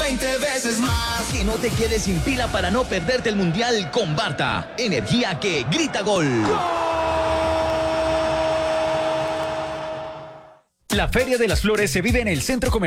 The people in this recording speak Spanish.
20 veces más. Que no te quedes sin pila para no perderte el Mundial con Barta. Energía que grita gol. La Feria de las Flores se vive en el Centro Comercial